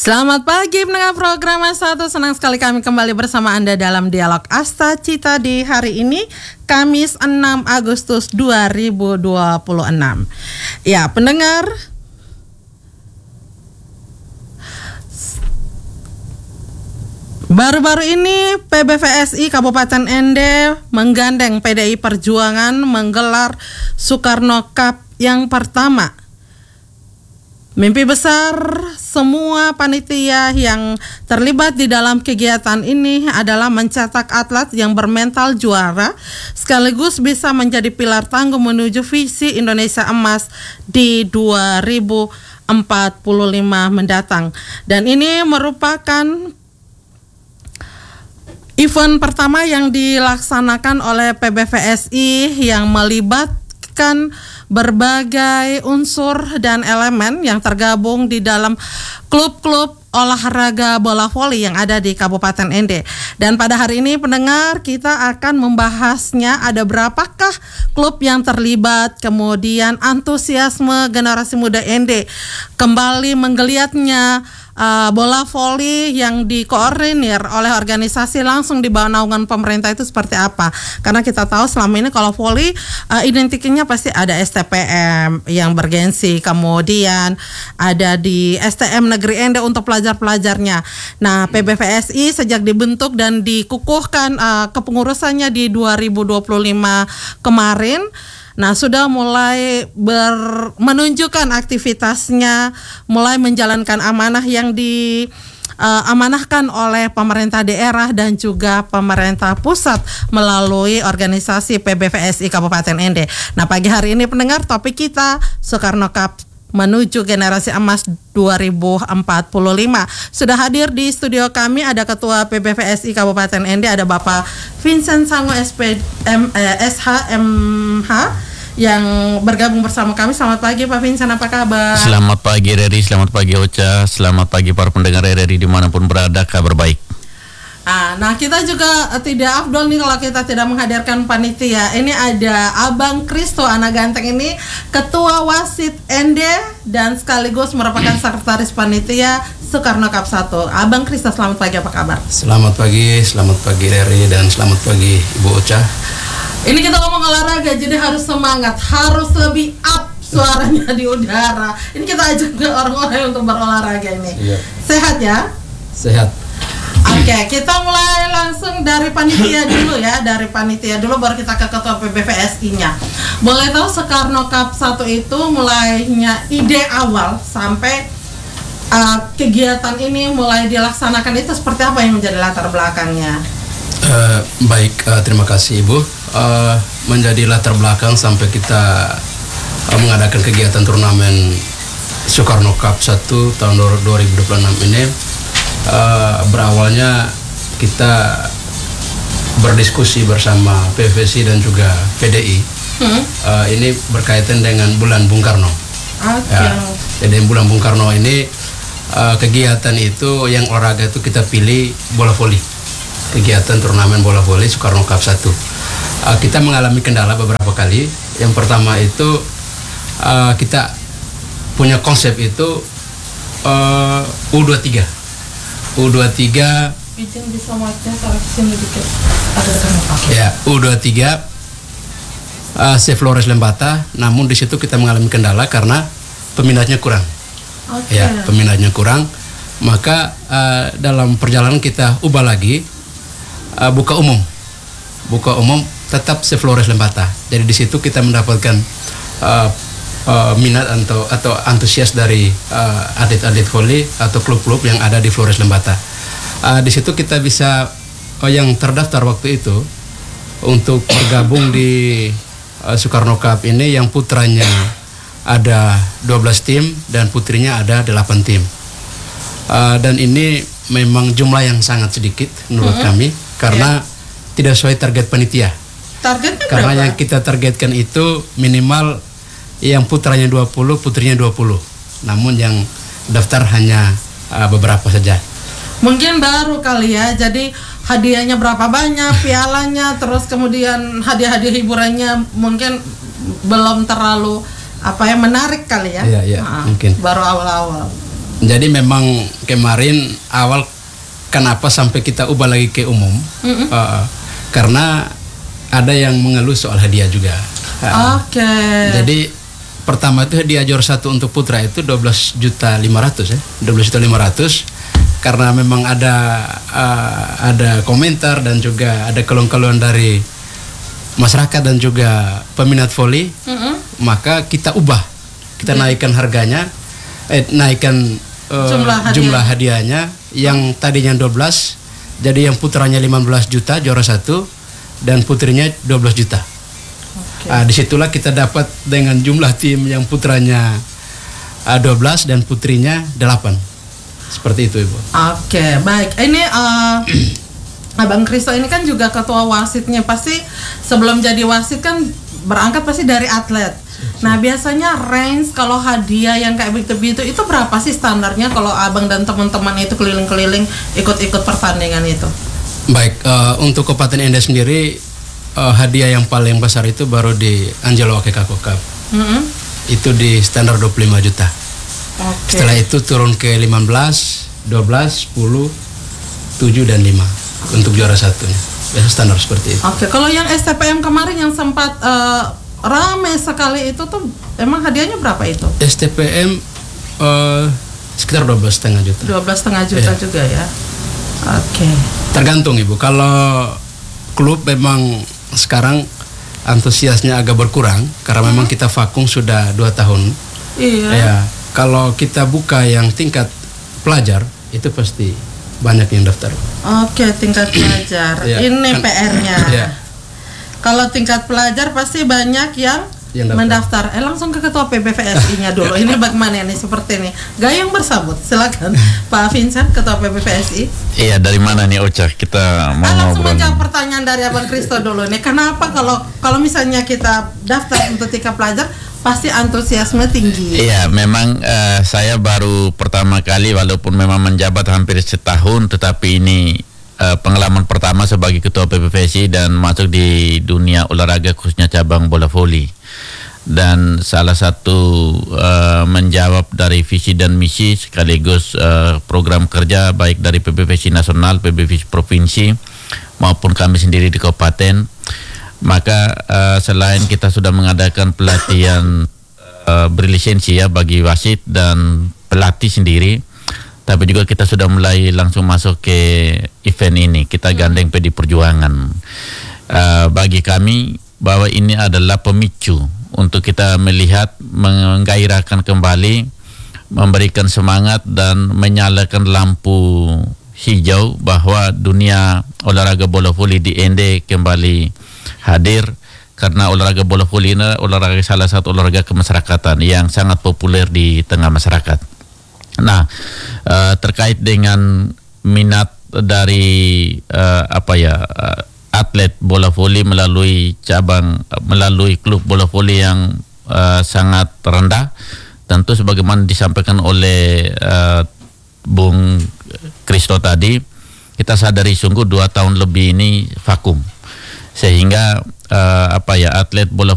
Selamat pagi pendengar program S1. Senang sekali kami kembali bersama Anda dalam Dialog Asta Cita di hari ini, Kamis 6 Agustus 2026. Ya, pendengar, baru-baru ini PBVSI Kabupaten Ende menggandeng PDI Perjuangan menggelar Soekarno Cup yang pertama. Mimpi besar semua panitia yang terlibat di dalam kegiatan ini adalah mencetak atlet yang bermental juara sekaligus bisa menjadi pilar tangguh menuju visi Indonesia Emas di 2045 mendatang. Dan ini merupakan event pertama yang dilaksanakan oleh PBVSI yang melibatkan berbagai unsur dan elemen yang tergabung di dalam klub-klub olahraga bola voli yang ada di Kabupaten Ende. Dan pada hari ini pendengar, kita akan membahasnya, ada berapakah klub yang terlibat, kemudian antusiasme generasi muda Ende kembali menggeliatnya bola voli yang dikoordinir oleh organisasi langsung di bawah naungan pemerintah itu seperti apa. Karena kita tahu selama ini kalau voli identiknya pasti ada STPM yang bergensi, kemudian ada di STM Negeri Ende untuk pelajar-pelajarnya. Nah, PBVSI sejak dibentuk dan dikukuhkan kepengurusannya di 2025 kemarin, nah, sudah mulai menunjukkan aktivitasnya, mulai menjalankan amanah yang diamanahkan oleh pemerintah daerah dan juga pemerintah pusat melalui organisasi PBVSI Kabupaten Ende. Nah, pagi hari ini pendengar, topik kita Soekarno Cup menuju generasi emas 2045. Sudah hadir di studio kami ada Ketua PBVSI Kabupaten Ende, ada Bapak Vincent Sango SHMH yang bergabung bersama kami. Selamat pagi Pak Vincent, apa kabar? Selamat pagi Reri, selamat pagi Ocha, selamat pagi para pendengar Reri dimanapun berada, kabar baik. Nah, kita juga tidak afdol nih kalau kita tidak menghadirkan panitia. Ini ada Abang Kristo anak ganteng ini, Ketua Wasit Ende dan sekaligus merupakan sekretaris panitia Soekarno Cup 1. Abang Kristo, selamat pagi, apa kabar? Selamat pagi Reri dan selamat pagi Ibu Ocha. Ini kita ngomong olahraga, jadi harus semangat, harus lebih up suaranya di udara. Ini kita ajak orang-orang untuk berolahraga ini. Iya. Sehat ya? Sehat. Oke, kita mulai langsung dari panitia dulu ya. Dari panitia dulu baru kita ke Ketua PBVSI-nya. Boleh tahu Soekarno Cup 1 itu mulainya ide awal sampai kegiatan ini mulai dilaksanakan itu seperti apa yang menjadi latar belakangnya? Baik, terima kasih Ibu. Menjadi latar belakang sampai kita mengadakan kegiatan turnamen Soekarno Cup 1 tahun 2026 ini, berawalnya kita berdiskusi bersama PVSI dan juga PDI. Ini berkaitan dengan bulan Bung Karno. Ya, jadi bulan Bung Karno ini kegiatan itu yang olahraga itu kita pilih bola voli. Kegiatan turnamen bola voli Soekarno Cup 1. Kita mengalami kendala beberapa kali. Yang pertama itu kita punya konsep itu U23. Izin bisa wajah taruh sini dikit. Ya, U23 Flores Lembata. Namun di situ kita mengalami kendala karena peminatnya kurang. Ya, peminatnya kurang. Maka dalam perjalanan kita ubah lagi, buka umum tetap Flores Lembata. Jadi di situ kita mendapatkan minat atau antusias dari atlet-atlet voli atau klub-klub yang ada di Flores Lembata. Di situ kita bisa yang terdaftar waktu itu untuk bergabung di Soekarno Cup ini, yang putranya ada 12 tim dan putrinya ada 8 tim. Dan ini memang jumlah yang sangat sedikit menurut kami karena tidak sesuai target panitia. Targetnya karena berapa? Yang kita targetkan itu minimal yang putranya 20, putrinya 20. Namun yang daftar hanya beberapa saja. Mungkin baru kali ya. Jadi hadiahnya berapa banyak, pialanya, terus kemudian hadiah-hadiah hiburannya mungkin belum terlalu menarik kali ya. Iya, mungkin. Baru awal-awal. Jadi memang kemarin awal kenapa sampai kita ubah lagi ke umum, karena ada yang mengeluh soal hadiah juga. Oke. Jadi pertama itu hadiah juara 1 untuk putra itu 12.500.000 ya, 12.500.000, karena memang ada komentar dan juga ada keluhan-keluhan dari masyarakat dan juga peminat voli, maka kita ubah, kita naikkan harganya, naikkan jumlah hadiahnya yang tadinya 12, jadi yang putranya 15 juta juara 1 dan putrinya 12 juta. Disitulah kita dapat dengan jumlah tim yang putranya 12 dan putrinya 8. Seperti itu, Ibu. Oke, baik. Ini Abang Kristo ini kan juga ketua wasitnya. Pasti sebelum jadi wasit kan berangkat pasti dari atlet. Nah, biasanya range kalau hadiah yang kayak begitu itu berapa sih standarnya kalau Abang dan teman-teman itu keliling-keliling ikut-ikut pertandingan itu? Baik, untuk Kabupaten Ende sendiri hadiah yang paling besar itu baru di Angelo Akekako Cup. Itu di standar 25 juta. Setelah itu turun ke 15, 12, 10, 7 dan 5 untuk juara satunya. Biasa standar seperti itu. Kalau yang STPM kemarin yang sempat ramai sekali itu tuh emang hadiahnya berapa itu? STPM sekitar 12,5 juta. 12,5 juta juga ya. Tergantung, Ibu. Kalau klub memang sekarang antusiasnya agak berkurang karena memang kita vakum sudah 2 tahun. Iya. Ya, kalau kita buka yang tingkat pelajar itu pasti banyak yang daftar. Tingkat pelajar. Ini PR-nya. Kalau tingkat pelajar pasti banyak yang mendaftar. Langsung ke ketua PBVSI-nya dulu. Ini bagaimana nih seperti ini? Gayung bersambut. Silakan Pak Vincent, ketua PBVSI. Iya, dari mana nih Ocha? Kita mau langsung ngobrol. menjawab pertanyaan dari Abang Kristo dulu nih. Kenapa kalau misalnya kita daftar untuk tingkat pelajar pasti antusiasme tinggi? Iya, memang saya baru pertama kali walaupun memang menjabat hampir setahun, tetapi ini pengalaman pertama sebagai ketua PBVSI dan masuk di dunia olahraga khususnya cabang bola voli. Dan salah satu menjawab dari visi dan misi sekaligus program kerja baik dari PBVSI nasional, PBVSI provinsi maupun kami sendiri di kabupaten. Maka selain kita sudah mengadakan pelatihan berlisensi ya bagi wasit dan pelatih sendiri, tapi juga kita sudah mulai langsung masuk ke event ini. Kita gandeng PD Perjuangan. Bagi kami bahwa ini adalah pemicu untuk kita melihat, menggairahkan kembali, memberikan semangat dan menyalakan lampu hijau bahwa dunia olahraga bola voli di Ende kembali hadir, karena olahraga bola voli ini olahraga salah satu olahraga kemasyarakatan yang sangat populer di tengah masyarakat. Nah, terkait dengan minat dari atlet bola voli melalui klub bola voli yang sangat rendah, tentu sebagaimana disampaikan oleh Bung Kristo tadi, kita sadari sungguh 2 tahun lebih ini vakum, sehingga atlet bola